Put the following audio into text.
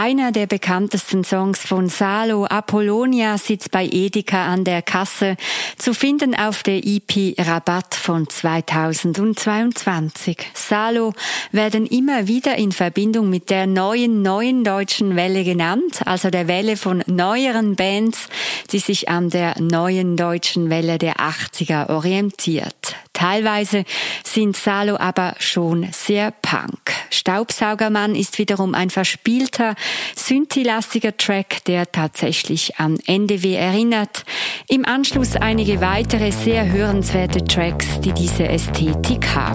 Einer der bekanntesten Songs von Salo, Apollonia, sitzt bei Edeka an der Kasse, zu finden auf der EP Rabatt von 2022. Salo werden immer wieder in Verbindung mit der neuen deutschen Welle genannt, also der Welle von neueren Bands, die sich an der neuen deutschen Welle der 80er orientiert. Teilweise sind Salo aber schon sehr Punk. Staubsaugermann ist wiederum ein verspielter, synthi-lastiger Track, der tatsächlich an NDW erinnert. Im Anschluss einige weitere sehr hörenswerte Tracks, die diese Ästhetik haben.